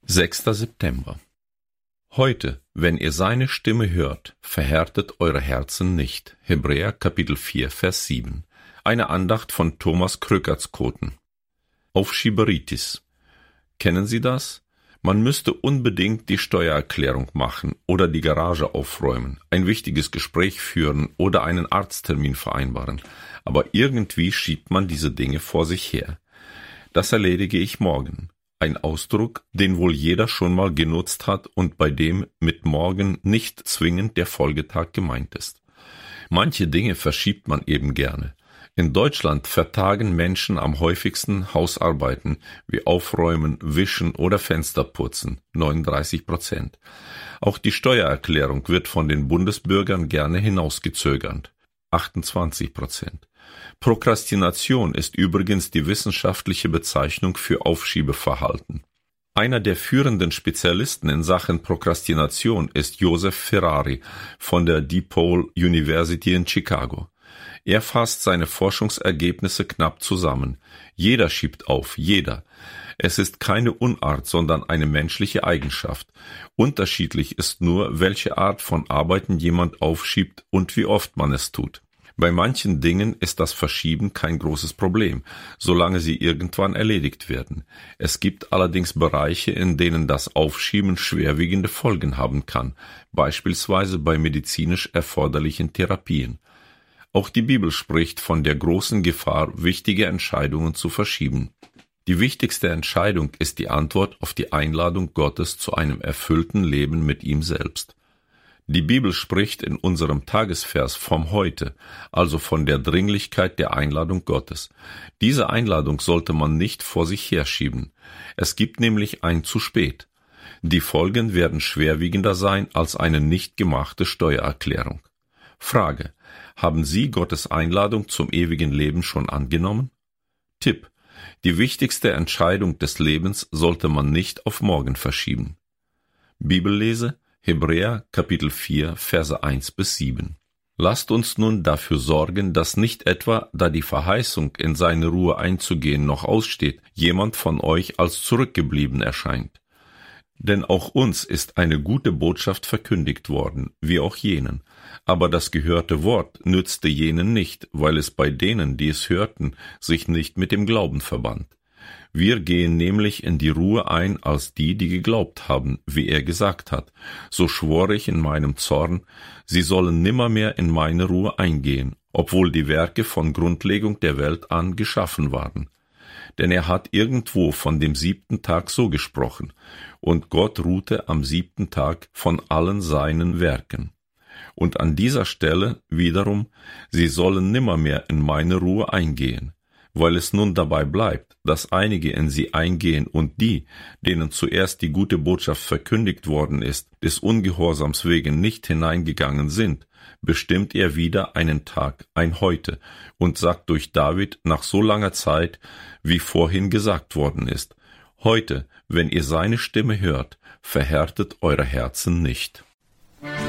6. September. Heute, wenn ihr seine Stimme hört, verhärtet eure Herzen nicht. Hebräer Kapitel 4, Vers 7. Eine Andacht von Thomas Krökertskoten. Aufschieberitis. Kennen Sie das? Man müsste unbedingt die Steuererklärung machen oder die Garage aufräumen, ein wichtiges Gespräch führen oder einen Arzttermin vereinbaren. Aber irgendwie schiebt man diese Dinge vor sich her. Das erledige ich morgen. Ein Ausdruck, den wohl jeder schon mal genutzt hat und bei dem mit morgen nicht zwingend der Folgetag gemeint ist. Manche Dinge verschiebt man eben gerne. In Deutschland vertagen Menschen am häufigsten Hausarbeiten wie Aufräumen, Wischen oder Fensterputzen, 39%. Auch die Steuererklärung wird von den Bundesbürgern gerne hinausgezögert, 28%. Prokrastination ist übrigens die wissenschaftliche Bezeichnung für Aufschiebeverhalten. Einer der führenden Spezialisten in Sachen Prokrastination ist Joseph Ferrari von der DePaul University in Chicago. Er fasst seine Forschungsergebnisse knapp zusammen. Jeder schiebt auf, jeder. Es ist keine Unart, sondern eine menschliche Eigenschaft. Unterschiedlich ist nur, welche Art von Arbeiten jemand aufschiebt und wie oft man es tut. Bei manchen Dingen ist das Verschieben kein großes Problem, solange sie irgendwann erledigt werden. Es gibt allerdings Bereiche, in denen das Aufschieben schwerwiegende Folgen haben kann, beispielsweise bei medizinisch erforderlichen Therapien. Auch die Bibel spricht von der großen Gefahr, wichtige Entscheidungen zu verschieben. Die wichtigste Entscheidung ist die Antwort auf die Einladung Gottes zu einem erfüllten Leben mit ihm selbst. Die Bibel spricht in unserem Tagesvers vom Heute, also von der Dringlichkeit der Einladung Gottes. Diese Einladung sollte man nicht vor sich herschieben. Es gibt nämlich ein zu spät. Die Folgen werden schwerwiegender sein als eine nicht gemachte Steuererklärung. Frage: Haben Sie Gottes Einladung zum ewigen Leben schon angenommen? Tipp: Die wichtigste Entscheidung des Lebens sollte man nicht auf morgen verschieben. Bibellese: Hebräer Kapitel 4, Verse 1-7. Lasst uns nun dafür sorgen, dass nicht etwa, da die Verheißung, in seine Ruhe einzugehen, noch aussteht, jemand von euch als zurückgeblieben erscheint. Denn auch uns ist eine gute Botschaft verkündigt worden, wie auch jenen. Aber das gehörte Wort nützte jenen nicht, weil es bei denen, die es hörten, sich nicht mit dem Glauben verband. Wir gehen nämlich in die Ruhe ein als die, die geglaubt haben, wie er gesagt hat. So schwor ich in meinem Zorn, sie sollen nimmermehr in meine Ruhe eingehen, obwohl die Werke von Grundlegung der Welt an geschaffen waren. Denn er hat irgendwo von dem 7. Tag so gesprochen, und Gott ruhte am 7. Tag von allen seinen Werken. Und an dieser Stelle wiederum, sie sollen nimmermehr in meine Ruhe eingehen. Weil es nun dabei bleibt, dass einige in sie eingehen und die, denen zuerst die gute Botschaft verkündigt worden ist, des Ungehorsams wegen nicht hineingegangen sind, bestimmt er wieder einen Tag, ein Heute, und sagt durch David nach so langer Zeit, wie vorhin gesagt worden ist: Heute, wenn ihr seine Stimme hört, verhärtet eure Herzen nicht.